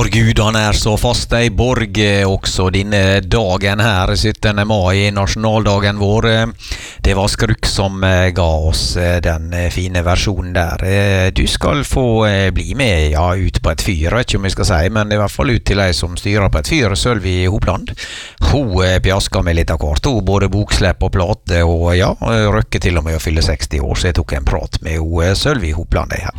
Gudarna så fast I borg också din dagen här 17 maj, nationaldagen vår. Det var Skruk som ga oss den fine versjonen där. Du skal få bli med ut på et fyr, vet ikke om jeg skal si, men I hvert fall ut til deg som styrer på et fyr, Sølvi Hopland. Hun pjasker med litt av hvert, hun både bokslepp og plate, og røkke til og med å fylle 60 år, så jeg tok en prat med Sølvi Hopland her.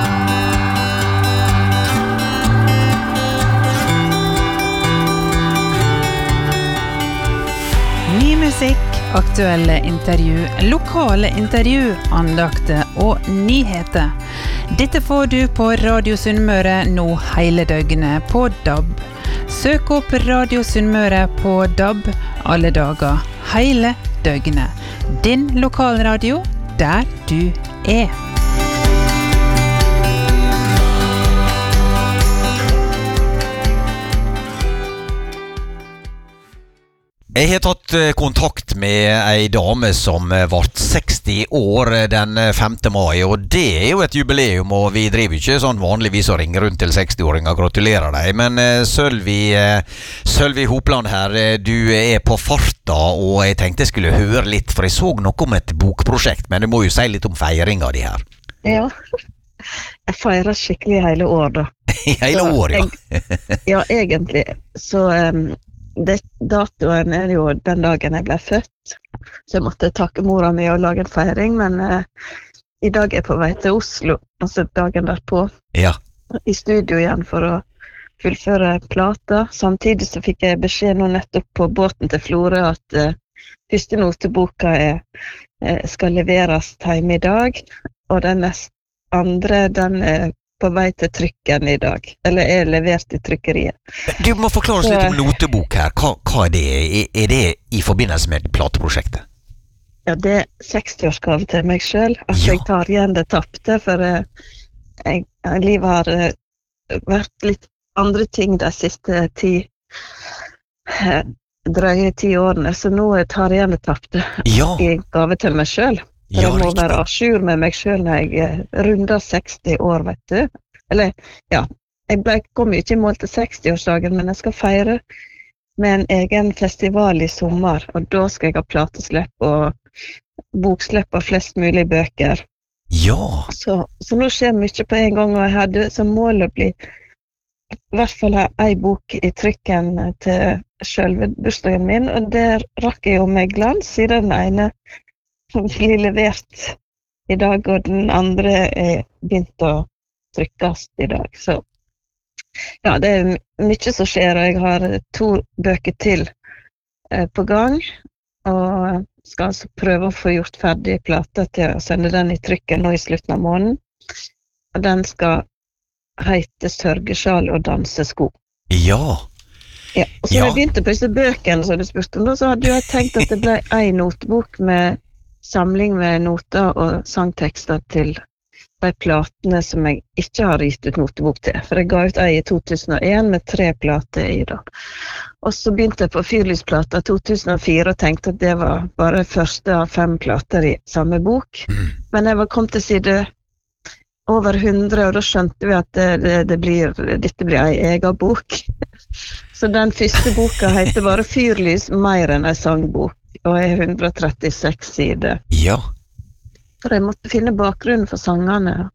Ny musikk, aktuelle intervju, lokale intervju, andakter og nyheter. Dette får du på Radio Sunnmøre nå hele døgnet på DAB. Søk opp Radio Sunnmøre på DAB alle dager, hele døgnet. Din lokalradio, der du er. Jeg har tatt kontakt med en dame som vart 60 år den 5. mai, og det jo et jubileum, og vi driver ikke sånn vanligvis å ringe rundt til 60-åringer, gratulerer deg. Men Sølvi Hopland her, du på farta, og jeg tenkte jeg skulle høre litt, for jeg så noe om et bokprosjekt, men du må jo si litt om feiringen de her. Ja, jeg feirer skikkelig hele år da. Hele år, ja. Ja, egentlig, så... datoen jo den dagen jeg ble født, så jeg måtte takke mora mi og lage en feiring, men I dag jeg på vei til Oslo, altså dagen derpå, I studio igjen for å fullføre plata. Samtidig så fikk jeg beskjed nå nettopp på båten til Florø at første noteboka skal leveres hjemme I dag, og den andre, den på vei til trykken I dag, eller levert I trykkeriet. Du må forklare oss litt om notebok her. Hva det? Det I forbindelse med plateprosjektet? Ja, det 60-årsgave til meg selv, at jeg tar igjen det tappte, for livet har vært litt andre ting de siste drøye 10 årene, så nå tar jeg igjen det tappte I gave til meg selv. Jeg må være asjur med meg selv når jeg runder 60 år, vet du. Eller, jeg kom jo ikke I mål til 60-årsdagen, men jeg skal feire med en egen festival I sommer, og da skal jeg ha plateslepp og bokslepp av flest mulig bøker. Ja! Så nå skjer mye på en gang, og jeg hadde som mål å bli I hvert fall ha en bok I trykken til selve bursdagen min, og der rakk jeg jo med glans I den ene som blir levert I dag, og den andre begynt å trykkes I dag. Så ja, det mye som skjer, og jeg har 2 bøker til på gang, og skal altså prøve å få gjort ferdig plata til å sende den I trykken nå I slutten av måneden. Og den skal hete Sørgesjal og dansesko. Ja! Ja, og så jeg begynte på disse bøkene, som du spurte om, så hadde jeg tenkt at det ble en notebok med samling med noter og sangtekster til de platene som jeg ikke har gitt ut notebok til. For jeg ga ut ei I 2001 med 3 plater I da. Og så begynte jeg på fyrlysplata 2004 og tenkte at det var bare første av 5 plater I samme bok. Men jeg var kommet til side over 100, og da skjønte vi at dette blir ei egen bok. Så den første boka heter bare Fyrlys, mer enn ei sangbok. Og 136 sider. Ja. For jeg måtte finne bakgrunnen for sangene,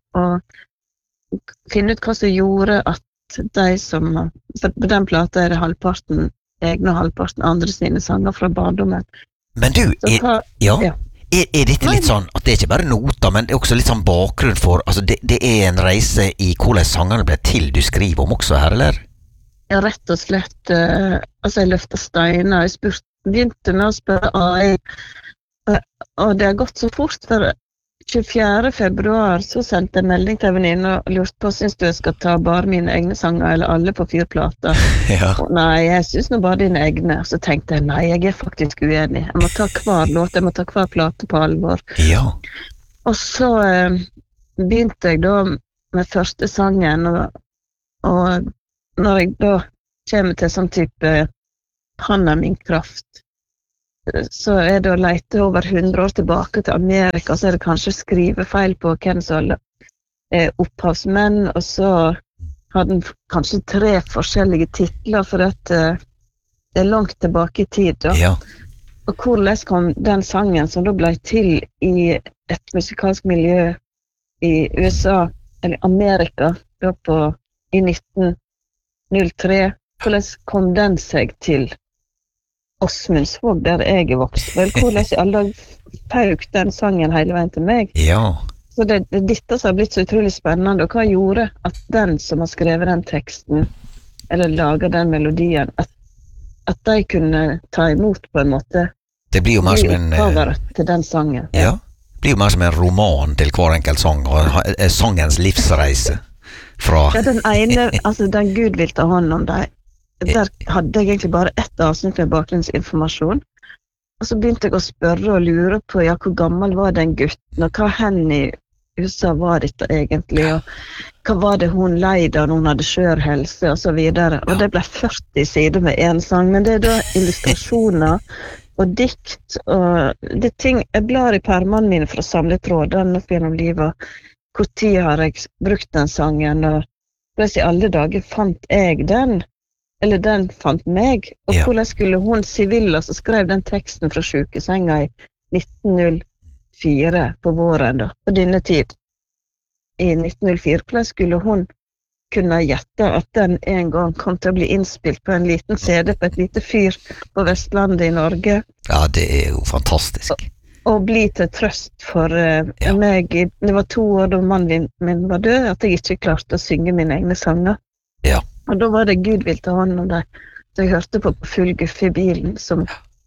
og finne ut hva som gjorde at de som... For på den plata det halvparten egne og halvparten andre sine sanger fra barndommen. Men du, er dette litt sånn, at det ikke bare noter, men det også litt sånn bakgrunn for... Altså, det en reise I hvordan sangene ble til du skriver om også her, eller? Ja, rett og slett. Altså, jeg løftet steiner, jeg begynte med å spørre AI, og det har gått så fort, for 24. februar så sendte jeg melding til en venninne og lurte på, synes du jeg skal ta bare mine egne sanger, eller alle på 4 plater? Og nei, jeg synes nå bare dine egne. Så tenkte jeg, nei, jeg faktisk uenig. Jeg må ta hver låt, jeg må ta hver plate på alvor. Og så begynte jeg da med første sangen, og når jeg da kommer til sånn type Han min kraft, så det å lete over 100 år tilbake til Amerika, så det kanskje skrivefeil på hvem som opphavsmenn, og så hadde den kanskje 3 forskjellige titler, for at det langt tilbake I tid da. Ja. Og hvordan kom den sangen som da ble til I et musikalsk miljø I USA, eller Amerika, da I 1903, hvordan kom den seg til Åsmundsvåg, der jeg vokst? Vel, hvordan I alle fauk den sangen hele veien til meg? Ja. Så det dette som har blitt så utrolig spennende, og hva gjorde at den som har skrevet den teksten, eller laget den melodien, at de kunne ta imot på en måte Det blir jo mer som en opphaver til den sangen. Ja, det blir jo mer som en roman til hver enkelt sang, og sangens livsreise fra Ja, den ene, altså den Gud vil ta hånd om deg, der hadde jeg egentlig bare ett avsnitt med bakgrunnsinformasjon, og så begynte jeg å spørre og lure på, ja, hvor gammel var den gutten, og hva hen I USA var dette egentlig, og hva var det hun leide når hun hadde skjør helse, og så videre. Og det ble 40 sider med en sang, men det da illustrasjoner og dikt, og det ting, jeg blar I permene mine for å samle trådene opp gjennom livet, hvor tid har jeg brukt den sangen, og hvordan I alle dager fant jeg den, eller den fant meg, og hvordan skulle hun Sivilla som skrev den teksten fra sykesenga I 1904 på våren da, på denne tid, I 1904, hvordan skulle hun kunne gjette at den en gang kom til å bli innspilt på en liten CD på et lite fyr på Vestlandet I Norge? Ja, det jo fantastisk. Og bli til trøst for meg. Det var 2 år da mannen min var død, at jeg ikke klarte å synge mine egne sanger. Ja. Og da var det Gud vil ta hånd om deg. Så jeg hørte på full guffe I bilen, som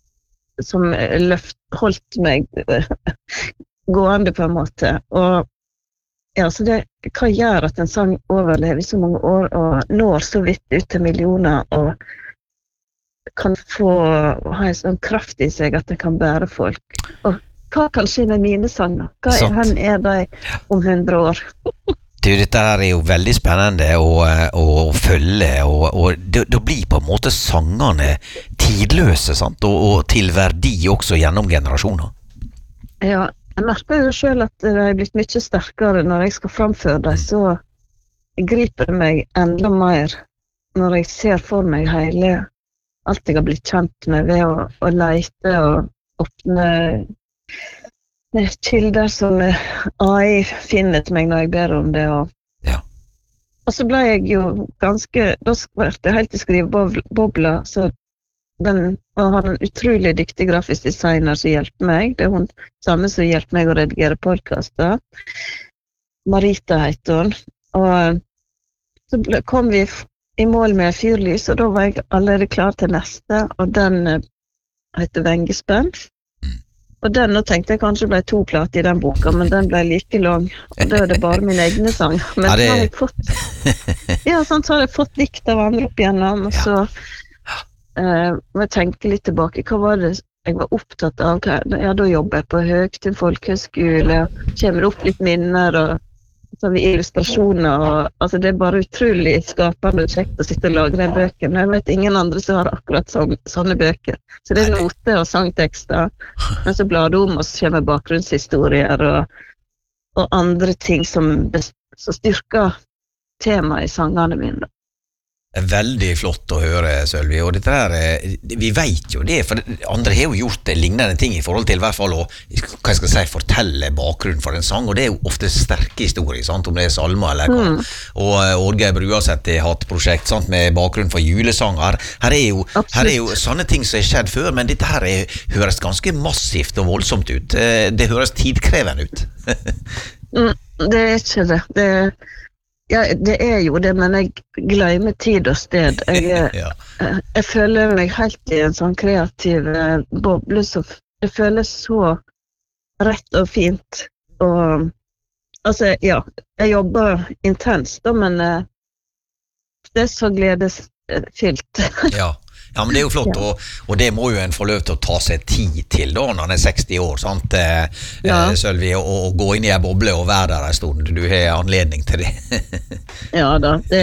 holdt meg gående på en måte. Og ja, så hva gjør at en sang overlever I så mange år, og når så vidt ut til millioner, og kan ha en sånn kraft I seg at det kan bære folk. Og hva kan skje med mine sanger? Hva de om 100 år? Dette her jo veldig spennende å følge, og da blir på en måte sangene tidløse, sant? Og til verdi også gjennom generasjoner. Ja, jeg merker jo selv at det blitt mye sterkere når jeg skal framføre det, så griper det meg enda mer når jeg ser for meg hele alt jeg har blitt kjent med ved å lete og åpne kilder som AI finner til meg når jeg ber om det. Og så ble jeg jo ganske, da var det helt I skrivebobla, så den har en utrolig dyktig grafisk designer som hjelper meg. Det hun samme som hjelper meg å redigere podcaster. Marita heter hun. Og så kom vi I mål med fyrlys, og da var jeg allerede klar til neste, og den heter Vengespenn. Og den, nå tenkte jeg kanskje ble 2 plater I den boka, men den ble like lang, og da det bare min egne sang. Men så har jeg fått, så har jeg fått dikt av andre opp igjennom, og så må jeg tenke litt tilbake, hva var det jeg var opptatt av? Ja, da jobber jeg på Høgtun folkehøgskole, og kommer opp litt minner, og så har vi illustrasjoner, og altså det bare utrolig skapende og kjekt å sitte og lage den bøken. Jeg vet ingen andre som har akkurat sånne bøker. Så det noter og sangtekster, men så blar det om, og så kommer bakgrunnshistorier og andre ting som styrker temaet I sangene mine. Veldig flott å høre, Sølvi, og dette der, vi vet jo det, for andre har jo gjort lignende ting I forhold til I hvert fall å, hva skal jeg si, fortelle bakgrunnen for en sang, og det jo ofte sterke historier, sant, om det salmer eller hva. Og Oddgeir Bruaseth har hatt prosjekt, sant, med bakgrunn for julesanger. Her jo sånne ting som skjedd før, men dette her høres ganske massivt og voldsomt ut. Det høres tidkrevende ut. Det ikke det. Ja, det jo det, men jeg glemmer tid og sted. Jeg føler meg helt I en sånn kreativ boble, så det føles så rett og fint. Og, altså, ja, jeg jobber intenst da, men det så gledesfylt. Ja, men det jo flott, og det må jo en få lov til å ta seg tid til da, når en 60 år, sant, Sølvi, og gå inn I en boble og være der en stund. Du har anledning til det. Ja da, det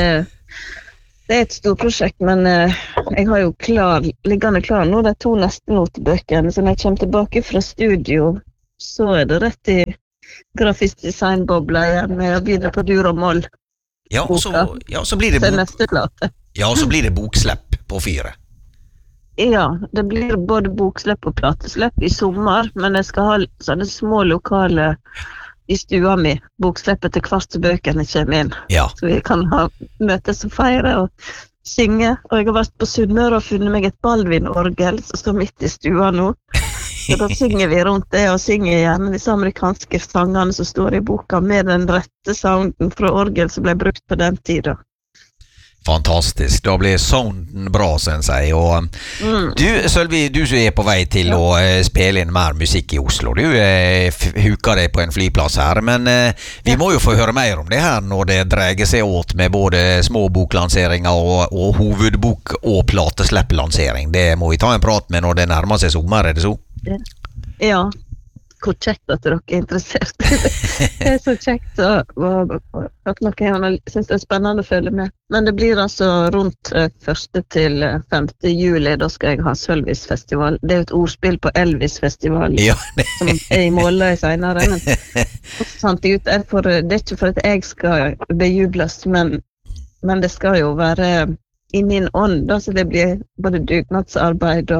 et stort prosjekt, men jeg har jo liggende klar nå, de 2 neste notebøkene, så når jeg kommer tilbake fra studio, så det rett I grafisk designbobla igjen med å begynne på dur og moll. Ja, og så blir det til neste plate. Ja, og så blir det bokslepp på fyret. Ja, det blir både bokslepp og plateslepp i sommer, men jeg skal ha sånne små lokale i stua mi, boksleppet til hvert så bøkene kommer inn. Ja. Så vi kan ha møtes og feire og synge. Og jeg har vært på Sunnmøre og funnet meg et Baldvin-orgel som står midt i stua nå. Så da synger vi rundt det, og synger gjerne disse amerikanske sangene som står i boka med den rette sounden fra orgel som ble brukt på den tiden. Fantastisk, da blir sounden bra, synes jeg. Og du, Sølvi, du som er på vei til å spille inn mer musikk i Oslo, du huker deg på en flyplass her, men vi må jo få høre mer om det her når det dreier seg åt med både små boklanseringer og hovedbok og plateslepplansering. Det må vi ta en prat med når det nærmer seg sommer, er det så? Ja, hvor kjekt at dere er interessert. Det så kjekt at noen synes det er spennende å følge med. Men det blir altså rundt 1. til 5. juli, da skal jeg ha Sølvis-festival. Det er jo et ordspill på Elvis-festival, som er i Måløy senere. Men det er ikke for at jeg skal bejubles, men det skal jo være i min ånd, da, så det blir både dugnadsarbeid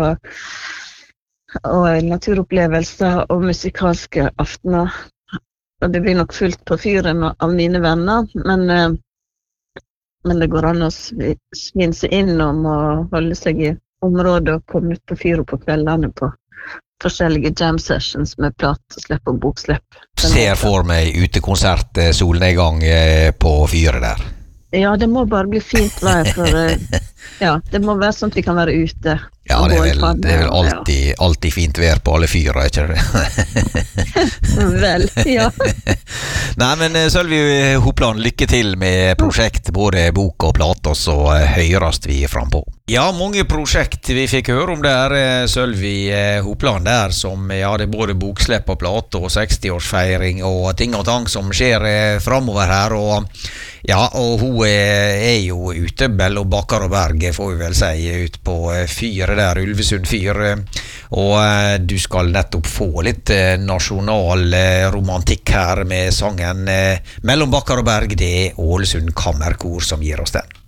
og naturopplevelser og musikalske aftener. Og det blir nok fullt på fyren av mine venner, men det går an å svinne seg innom og holde seg i området og komme ut på fyret på kveldene på forskjellige jam sessions med plateslepp og bokslepp. Ser for meg utekonsert solnedgang på fyret der. Ja, det må bare bli fint vær, for det må være sånn at vi kan være ute. Ja, det er vel alltid fint vær på alle fyrer, ikke det? Vel, ja. Nei, men Sølvi Hopland, lykke til med prosjekt, både bok og plate, og så høyrast vi frem på. Ja, mange prosjekt vi fikk høre om der, Sølvi Hopland der, som det er både bokslepp og plate og 60-årsfeiring og ting og tang som skjer fremover her, og hun er jo ute, Bell og Bakkar og Berg, får vi vel si, ut på fyret der, Ulvesund fyr, og du skal nettopp få litt nasjonal romantikk her med sangen Mellom Bakkar og Berg, det er Ålesund Kammerkor som gir oss den.